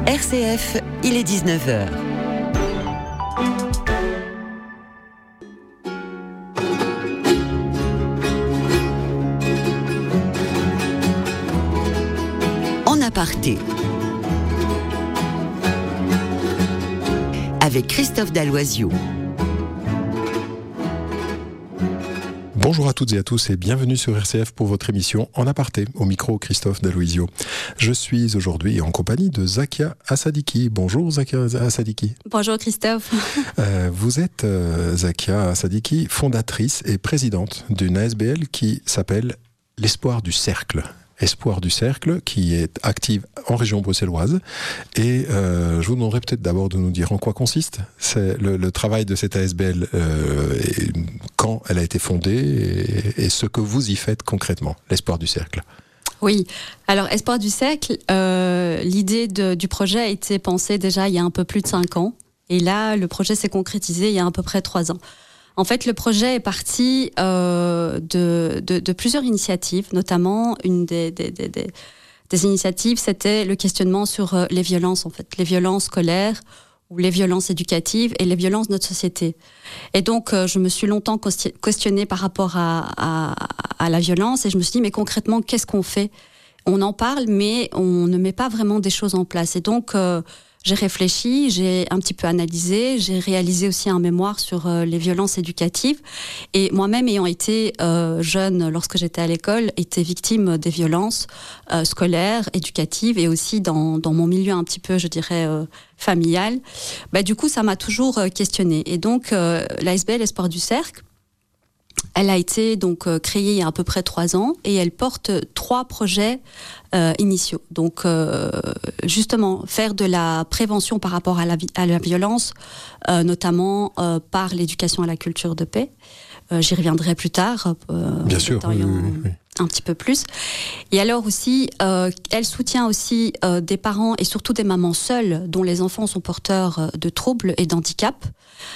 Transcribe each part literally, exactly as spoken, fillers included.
R C F, il est dix-neuf heures. En aparté. Avec Christophe Dalloisiou. Bonjour à toutes et à tous et bienvenue sur R C F pour votre émission En aparté, au micro Christophe Dalloisiou. Je suis aujourd'hui en compagnie de Zakia Assadiki. Bonjour Zakia Assadiki. Bonjour Christophe. Euh, vous êtes euh, Zakia Assadiki, fondatrice et présidente d'une A S B L qui s'appelle l'Espoir du Cercle. Espoir du Cercle, qui est active en région bruxelloise. Et euh, je vous demanderai peut-être d'abord de nous dire en quoi consiste c'est le, le travail de cette A S B L, euh, et quand elle a été fondée et, et ce que vous y faites concrètement, l'Espoir du Cercle. Oui, alors Espoir du Cercle, euh, l'idée de, du projet a été pensée déjà il y a un peu plus de cinq ans. Et là, le projet s'est concrétisé il y a à peu près trois ans. En fait, le projet est parti euh, de, de, de plusieurs initiatives, notamment une des, des, des, des, des initiatives, c'était le questionnement sur euh, les violences, en fait, les violences scolaires ou les violences éducatives et les violences de notre société. Et donc, euh, je me suis longtemps questionnée par rapport à, à, à la violence et je me suis dit, mais concrètement, qu'est-ce qu'on fait ? On en parle, mais on ne met pas vraiment des choses en place. Et donc, euh, j'ai réfléchi, j'ai un petit peu analysé, j'ai réalisé aussi un mémoire sur euh, les violences éducatives. Et moi-même, ayant été euh, jeune lorsque j'étais à l'école, été victime des violences euh, scolaires, éducatives et aussi dans, dans mon milieu un petit peu, je dirais, euh, familial. Bah, du coup, ça m'a toujours euh, questionnée. Et donc, euh, l'A S B L Espoir du Cercle, elle a été donc euh, créée il y a à peu près trois ans et elle porte trois projets euh, initiaux. Donc, euh, justement, faire de la prévention par rapport à la, vi- à la violence, euh, notamment euh, par l'éducation à la culture de paix. Euh, j'y reviendrai plus tard. Euh, Bien sûr, oui, oui, oui. Un petit peu plus. Et alors aussi, euh, elle soutient aussi euh, des parents et surtout des mamans seules dont les enfants sont porteurs de troubles et d'handicap.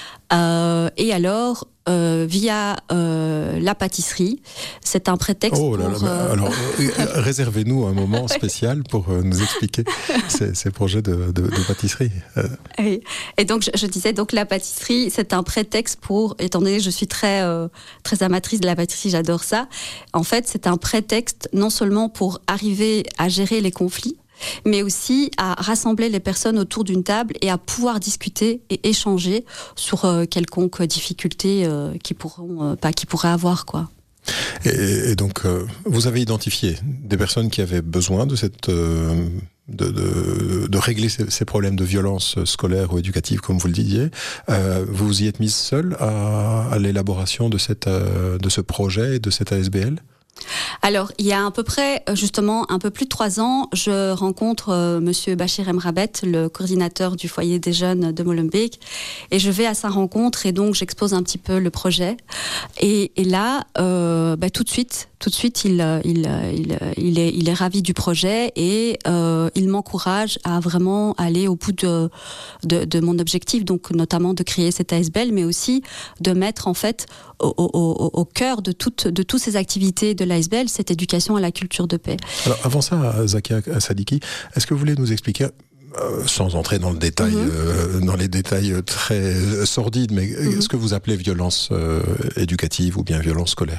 Euh, et alors, euh, via euh, la pâtisserie, c'est un prétexte oh là pour... là, Euh... alors, réservez-nous un moment spécial pour euh, nous expliquer ces, ces projets de, de, de pâtisserie. Euh. Oui. Et donc, je, je disais, donc la pâtisserie, c'est un prétexte pour, étant donné que je suis très, euh, très amatrice de la pâtisserie, j'adore ça. En fait, c'est un prétexte non seulement pour arriver à gérer les conflits, mais aussi à rassembler les personnes autour d'une table et à pouvoir discuter et échanger sur euh, quelconque difficulté euh, qu'ils pourront, euh, pas qu'ils pourraient avoir, quoi. Et, et donc, euh, vous avez identifié des personnes qui avaient besoin de cette, euh, de, de, de régler ces, ces problèmes de violence scolaire ou éducative, comme vous le disiez. Euh, vous vous y êtes mise seule à, à l'élaboration de cette, euh, de ce projet et de cette A S B L ? Alors, il y a à peu près, justement, un peu plus de trois ans, je rencontre euh, Monsieur Bachir Emrabet, le coordinateur du foyer des jeunes de Molenbeek, et je vais à sa rencontre et donc j'expose un petit peu le projet. Et, et là, euh, bah, tout de suite, tout de suite, il, il, il, il, est, il est ravi du projet et euh, il m'encourage à vraiment aller au bout de, de, de mon objectif, donc notamment de créer cette A S B L, mais aussi de mettre en fait au, au, au, au cœur de toutes de toutes ces activités de l'A S B L, cette éducation à la culture de paix. Alors avant ça, Zakia Assadiki, est-ce que vous voulez nous expliquer, euh, sans entrer dans le détail, mm-hmm. euh, dans les détails très sordides, mais mm-hmm. ce que vous appelez violence euh, éducative ou bien violence scolaire ?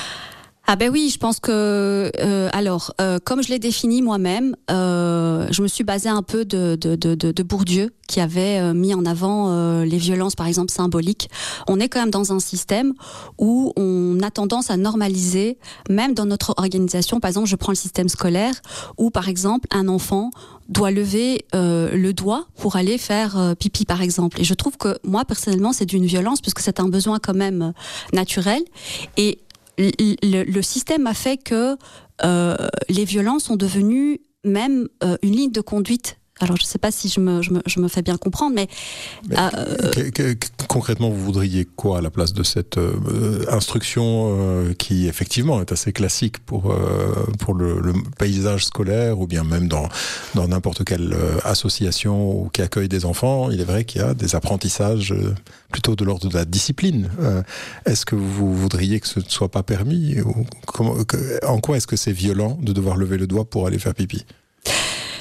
Ah ben oui, je pense que euh, alors euh, comme je l'ai défini moi-même, euh, je me suis basée un peu de de de, de Bourdieu qui avait euh, mis en avant euh, les violences par exemple symboliques. On est quand même dans un système où on a tendance à normaliser, même dans notre organisation. Par exemple, je prends le système scolaire où par exemple un enfant doit lever euh, le doigt pour aller faire euh, pipi par exemple. Et je trouve que moi personnellement c'est d'une violence puisque c'est un besoin quand même naturel et Le, le système a fait que euh, les violences sont devenues même euh, une ligne de conduite. Alors, je ne sais pas si je me, je, me, je me fais bien comprendre, mais... mais euh, que, que, que, concrètement, vous voudriez quoi à la place de cette euh, instruction euh, qui, effectivement, est assez classique pour, euh, pour le, le paysage scolaire ou bien même dans, dans n'importe quelle euh, association qui accueille des enfants? Il est vrai qu'il y a des apprentissages euh, plutôt de l'ordre de la discipline. Euh, est-ce que vous voudriez que ce ne soit pas permis ou comment, que, en quoi est-ce que c'est violent de devoir lever le doigt pour aller faire pipi?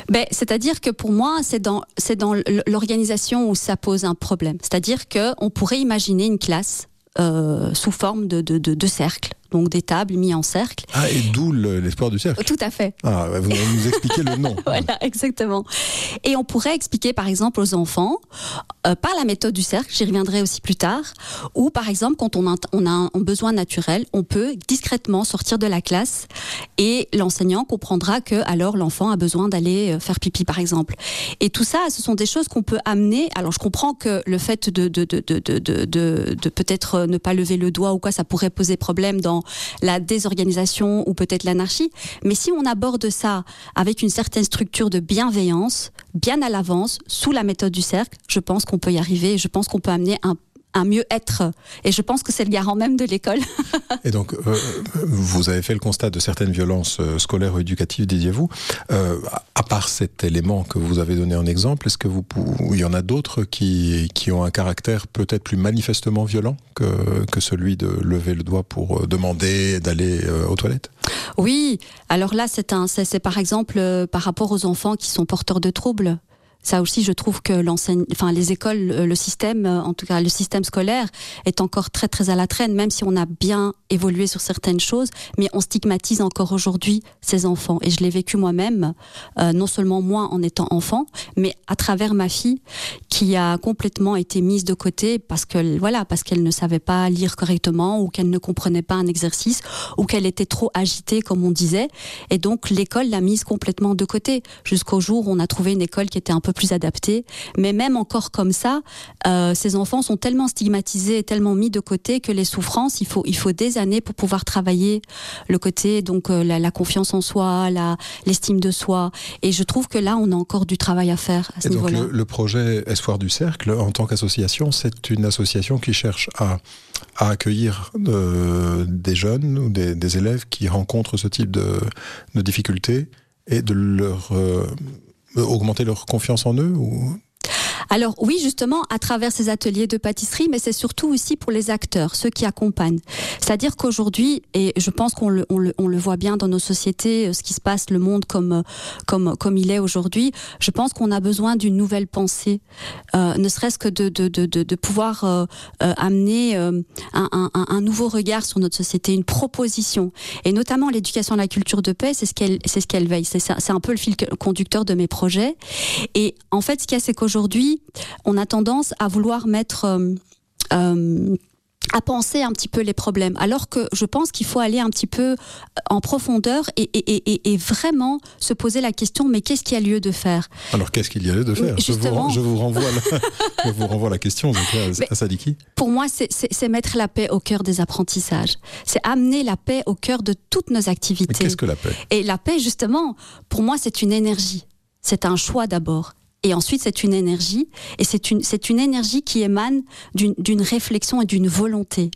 Ben, c'est-à-dire que pour moi, c'est dans, c'est dans l'organisation où ça pose un problème. C'est-à-dire qu'on pourrait imaginer une classe euh, sous forme de, de, de, de cercle. Donc des tables mises en cercle. Ah, et d'où le, l'espoir du cercle. Tout à fait. Ah, vous allez nous expliquer le nom. Voilà, exactement. Et on pourrait expliquer par exemple aux enfants, euh, par la méthode du cercle, j'y reviendrai aussi plus tard, ou par exemple quand on a, on a un besoin naturel, on peut discrètement sortir de la classe et l'enseignant comprendra que alors l'enfant a besoin d'aller faire pipi par exemple. Et tout ça, ce sont des choses qu'on peut amener. Alors je comprends que le fait de, de, de, de, de, de, de, de peut-être ne pas lever le doigt ou quoi, ça pourrait poser problème dans la désorganisation ou peut-être l'anarchie, mais si on aborde ça avec une certaine structure de bienveillance, bien à l'avance, sous la méthode du cercle, je pense qu'on peut y arriver, je pense qu'on peut amener un un mieux-être. Et je pense que c'est le garant même de l'école. Et donc, euh, vous avez fait le constat de certaines violences scolaires ou éducatives, disiez-vous. Euh, à part cet élément que vous avez donné en exemple, est-ce que vous, il y en a d'autres qui, qui ont un caractère peut-être plus manifestement violent que, que celui de lever le doigt pour demander d'aller euh, aux toilettes ? Oui. Alors là, c'est, un, c'est, c'est par exemple euh, par rapport aux enfants qui sont porteurs de troubles. Ça aussi, je trouve que l'enseigne, enfin les écoles, le système, en tout cas le système scolaire, est encore très très à la traîne, même si on a bien évolué sur certaines choses, mais on stigmatise encore aujourd'hui ces enfants. Et je l'ai vécu moi-même, euh, non seulement moi en étant enfant, mais à travers ma fille qui a complètement été mise de côté parce que voilà, parce qu'elle ne savait pas lire correctement ou qu'elle ne comprenait pas un exercice ou qu'elle était trop agitée, comme on disait. Et donc l'école l'a mise complètement de côté jusqu'au jour où on a trouvé une école qui était un peu plus adaptés, mais même encore comme ça, euh, ces enfants sont tellement stigmatisés et tellement mis de côté que les souffrances, il faut, il faut des années pour pouvoir travailler le côté, donc euh, la, la confiance en soi, la, l'estime de soi. Et je trouve que là, on a encore du travail à faire à ce et niveau-là. Donc le, le projet Espoir du Cercle, en tant qu'association, c'est une association qui cherche à, à accueillir euh, des jeunes ou des, des élèves qui rencontrent ce type de, de difficultés et de leur... Euh, augmenter leur confiance en eux ou... Alors oui, justement, à travers ces ateliers de pâtisserie, mais c'est surtout aussi pour les acteurs, ceux qui accompagnent. C'est-à-dire qu'aujourd'hui, et je pense qu'on le, on le, on le voit bien dans nos sociétés, ce qui se passe, le monde comme, comme, comme il est aujourd'hui, je pense qu'on a besoin d'une nouvelle pensée, euh, ne serait-ce que de, de, de, de, de pouvoir euh, euh, amener euh, un, un, un nouveau regard sur notre société, une proposition. Et notamment l'éducation à la culture de paix, c'est ce qu'elle, c'est ce qu'elle veille. C'est, c'est un peu le fil conducteur de mes projets. Et en fait, ce qu'il y a, c'est qu'aujourd'hui, on a tendance à vouloir mettre, euh, euh, à penser un petit peu les problèmes, alors que je pense qu'il faut aller un petit peu en profondeur et, et, et, et vraiment se poser la question, mais qu'est-ce qu'il y a lieu de faire ? Alors qu'est-ce qu'il y a lieu de faire ? je vous, je vous renvoie la, je vous renvoie la question, Zakia Sadiki. Pour moi, c'est, c'est, c'est mettre la paix au cœur des apprentissages. C'est amener la paix au cœur de toutes nos activités. Mais qu'est-ce que la paix ? Et la paix, justement, pour moi, c'est une énergie. C'est un choix d'abord. Et ensuite, c'est une énergie, et c'est une, c'est une énergie qui émane d'une, d'une réflexion et d'une volonté.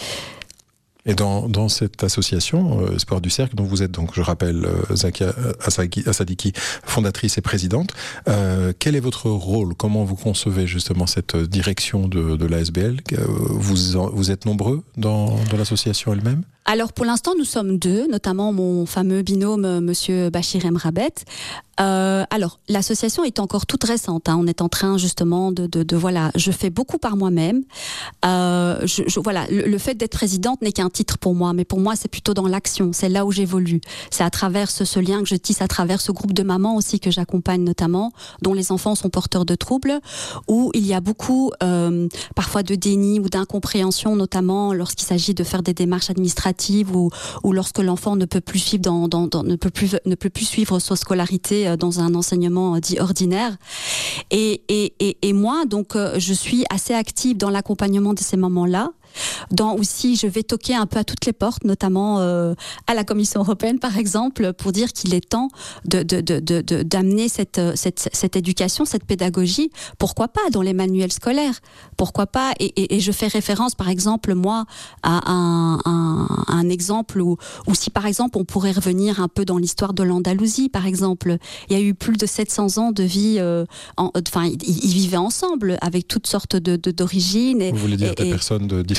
Et dans, dans cette association, euh, Espoir du Cercle, dont vous êtes donc, je rappelle, euh, Zakia Sadiki, fondatrice et présidente, euh, quel est votre rôle ? Comment vous concevez justement cette direction de, de l'A S B L ? vous, en, vous êtes nombreux dans, dans l'association elle-même ? Alors pour l'instant, nous sommes deux, notamment mon fameux binôme, Monsieur Bachir Emrabet. Euh, alors, l'association est encore toute récente. Hein. On est en train justement de, de, de voilà, je fais beaucoup par moi-même. Euh, je, je, voilà, le, le fait d'être présidente n'est qu'un titre pour moi, mais pour moi, c'est plutôt dans l'action. C'est là où j'évolue. C'est à travers ce, ce lien que je tisse, à travers ce groupe de mamans aussi que j'accompagne notamment, dont les enfants sont porteurs de troubles, où il y a beaucoup, euh, parfois de déni ou d'incompréhension, notamment lorsqu'il s'agit de faire des démarches administratives ou, ou lorsque l'enfant ne peut plus suivre dans, dans, dans ne peut plus ne peut plus suivre sa scolarité dans un enseignement dit ordinaire. Et, et, et, et moi, donc, je suis assez active dans l'accompagnement de ces moments-là. Dans aussi, je vais toquer un peu à toutes les portes, notamment euh, à la Commission européenne, par exemple, pour dire qu'il est temps de, de, de, de, de, d'amener cette, cette, cette éducation, cette pédagogie. Pourquoi pas dans les manuels scolaires ? Pourquoi pas ? Et, et, et je fais référence, par exemple, moi, à un, un, un exemple où, où si, par exemple, on pourrait revenir un peu dans l'histoire de l'Andalousie, par exemple. Il y a eu plus de sept cents ans de vie, euh, en, enfin, ils, ils vivaient ensemble avec toutes sortes de, de, d'origines. Et, Vous voulez dire et, des et, personnes de différentes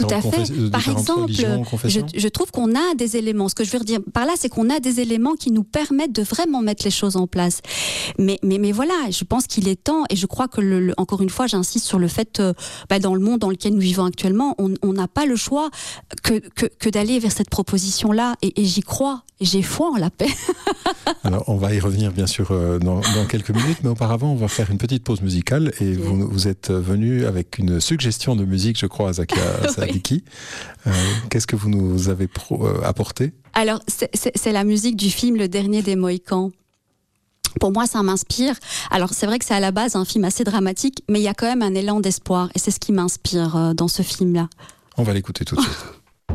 différentes, Tout à fait. confes- Par différentes exemple, religions, je, confessions. je trouve qu'on a des éléments. Ce que je veux dire par là, c'est qu'on a des éléments qui nous permettent de vraiment mettre les choses en place. Mais, mais, mais voilà, je pense qu'il est temps, et je crois que, le, le, encore une fois, j'insiste sur le fait, euh, bah, dans le monde dans lequel nous vivons actuellement, on n'a pas le choix que, que, que d'aller vers cette proposition-là. Et, et j'y crois, et j'ai foi en la paix. Alors, on va y revenir, bien sûr, euh, dans, dans quelques minutes, mais auparavant, on va faire une petite pause musicale. Et okay. vous, vous êtes venu avec une suggestion de musique, je crois, à Zakia Sadiki. Oui. Euh, qu'est-ce que vous nous avez pro, euh, apporté ? Alors, c'est, c'est, c'est la musique du film Le Dernier des Mohicans. Pour moi, ça m'inspire. Alors, c'est vrai que c'est à la base un film assez dramatique, mais il y a quand même un élan d'espoir. Et c'est ce qui m'inspire euh, dans ce film-là. On va l'écouter tout de suite.